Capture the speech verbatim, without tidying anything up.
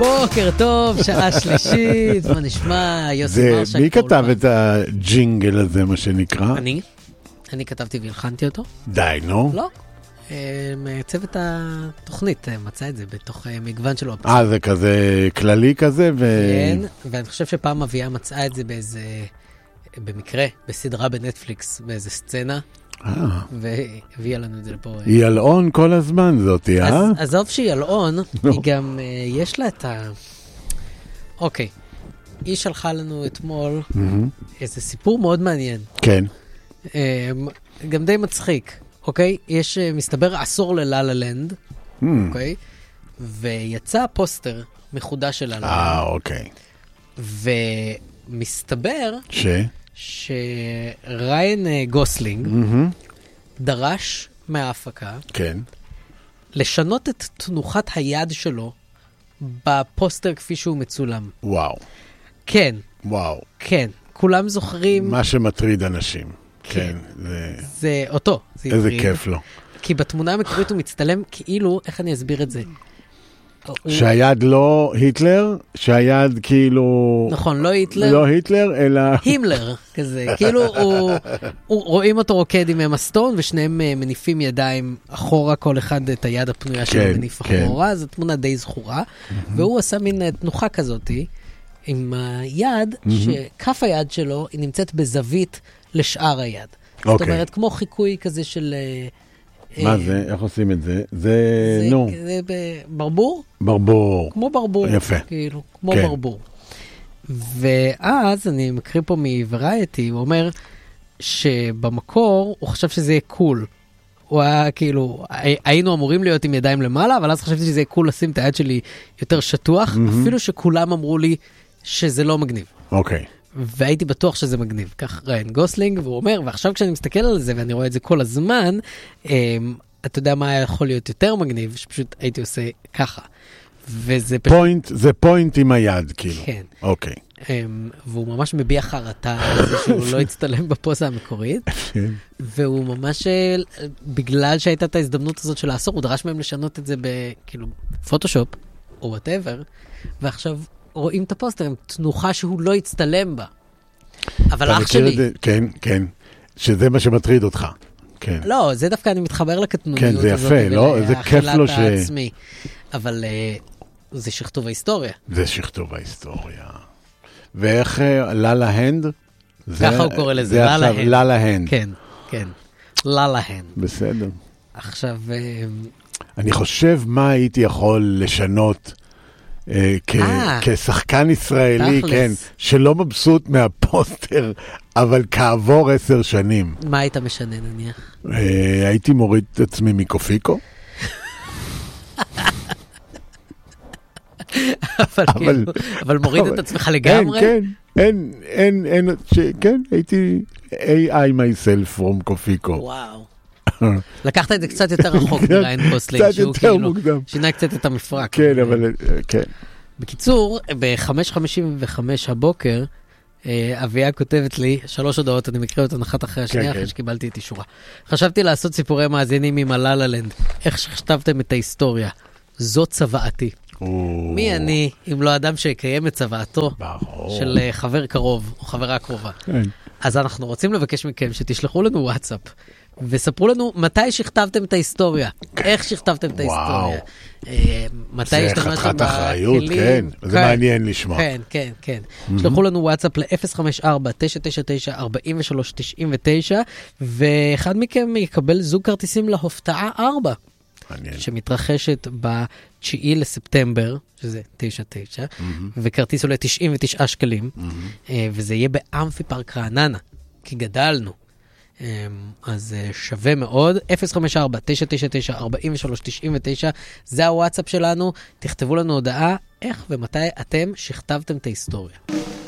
בוקר טוב, שעה שלישית, מה נשמע? יוסי מרשק. מי כתב את הג'ינגל הזה, מה שנקרא? אני. אני כתבתי והלחנתי אותו. די, נו. לא. צוות התוכנית מצא את זה בתוך מגוון שלו. אה, זה כזה כללי כזה? כן, ואני חושב שפעם אביה מצאה את זה באיזה, במקרה, בסדרה בנטפליקס, באיזה סצנה. והביאה לנו את זה לפה. היא ילעון כל הזמן זאת, אה? אז עזוב שהיא ילעון, היא גם, יש לה את ה... אוקיי, היא שלחה לנו אתמול איזה סיפור מאוד מעניין. כן. גם די מצחיק, אוקיי? יש, מסתבר, עשור ללה-לה לנד, אוקיי? ויצא פוסטר מחודש של לה-לה לנד. אה, אוקיי. ומסתבר... ש? שריין גוסלינג דרש מההפקה כן. לשנות את תנוחת היד שלו בפוסטר כפי שהוא מצולם. וואו. כן. וואו. כן. כולם זוכרים... מה שמטריד אנשים. כן. זה... זה אותו. איזה כיף לו. כי בתמונה המקורית הוא מצטלם כאילו, איך אני אסביר את זה? שהיד לא היטלר, שהיד כאילו... נכון, לא היטלר. לא היטלר, אלא... הימלר, כזה. כאילו הוא, הוא, רואים אותו רוקד עם מסטון, ושניהם מניפים ידיים אחורה, כל אחד את היד הפנויה שלו כן, מניף כן. אחורה, זו תמונה די זכורה. והוא עשה מין תנוחה כזאת, עם היד, שכף היד שלו, היא נמצאת בזווית לשאר היד. זאת אומרת, כמו חיקוי כזה של... מה זה? איך עושים את זה? זה, נו. זה ברבור? ברבור. כמו ברבור. יפה. כאילו, כמו ברבור. ואז אני מקריא פה מוורייטי, הוא אומר שבמקור הוא חשב שזה יהיה קול. הוא היה כאילו, היינו אמורים להיות עם ידיים למעלה, אבל אז חשבתי שזה יהיה קול לשים את היד שלי יותר שטוח, אפילו שכולם אמרו לי שזה לא מגניב. אוקיי. והייתי בטוח שזה מגניב. כך ריין גוסלינג, והוא אומר, ועכשיו כשאני מסתכל על זה, ואני רואה את זה כל הזמן, אתה יודע מה יכול להיות יותר מגניב, שפשוט הייתי עושה ככה. וזה פשוט... פוינט, זה פוינט עם היד, כאילו. כן. אוקיי. והוא ממש מביע חרטה על זה שהוא לא הצטלם בפוזה המקורית, והוא ממש, בגלל שהייתה את ההזדמנות הזאת של העשור, הוא דרש מהם לשנות את זה בכאילו פוטושופ, או whatever, ועכשיו רואים את הפוסטר, עם תנוחה שהוא לא הצטלם בה. אבל אח שלי... כן, כן. שזה מה שמטריד אותך. כן. לא, זה דווקא אני מתחבר לקטנוניות הזאת. כן, זה יפה, לא? זה כיף לו ש... העצמי. אבל זה שכתוב ההיסטוריה. זה שכתוב ההיסטוריה. ואיך לה-לה הנד? ככה הוא קורא לזה, לה-לה הנד. לה-לה הנד. כן, כן. לה-לה הנד. בסדר. עכשיו... אני חושב מה הייתי יכול לשנות כשחקן ישראלי, כן, שלא מבסוט מהפוסטר, אבל כעבור עשר שנים. מה היית משנה נניח? הייתי מוריד את עצמי מקופיקו. אבל מוריד את עצמך לגמרי? כן, אין, אין, אין, כן, הייתי איי איי myself from קופיקו. וואו. לקחת את זה קצת יותר רחוק מריין גוסלינג, שהוא כאילו שינה קצת את המפרק. כן, אבל, כן. בקיצור, ב-חמש חמישים וחמש הבוקר, אביה כותבת לי, שלוש הודעות, אני מקריא אותן אחת אחרי השנייה, אחרי שקיבלתי את אישורה. חשבתי לעשות סיפורי מאזינים עם לה-לה לנד, איך שכתבתם את ההיסטוריה. זו צוואתי. מי אני, אם לא אדם שיקיים את צוואתו של חבר קרוב, או חברה קרובה. אז אנחנו רוצים לבקש מכם שתשלחו לנו וואטסאפ, וספרו לנו מתי שכתבתם את ההיסטוריה, איך שכתבתם את ההיסטוריה, מתי השתמשתם בכלים. זה מעניין לשמוע. כן, כן, כן. שלחו לנו וואטסאפ ל-אפס חמש ארבע תשע תשע תשע ארבע שלוש תשע תשע, ואחד מכם יקבל זוג כרטיסים להופעה ארבע, שמתרחשת בתשיעי לספטמבר, שזה תשע תשע, וכרטיס עולה תשעים ותשעה שקלים, וזה יהיה באמפי פארק רעננה, כי גדלנו. אז שווה מאוד. אפס חמש ארבע תשע תשע תשע ארבע שלוש תשע תשע, זה הוואטסאפ שלנו. תכתבו לנו הודעה איך ומתי אתם שכתבתם את ההיסטוריה.